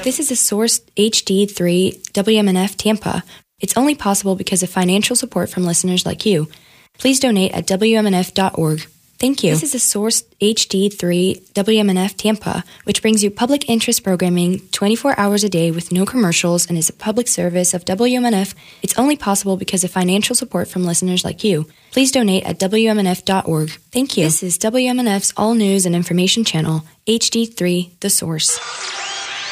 This is a Source HD3 WMNF Tampa. It's only possible because of financial support from listeners like you. Please donate at WMNF.org. Thank you. This is a Source HD3 WMNF Tampa, which brings you public interest programming 24 hours a day with no commercials and is a public service of WMNF. It's only possible because of financial support from listeners like you. Please donate at WMNF.org. Thank you. This is WMNF's All News and Information Channel, HD3, The Source.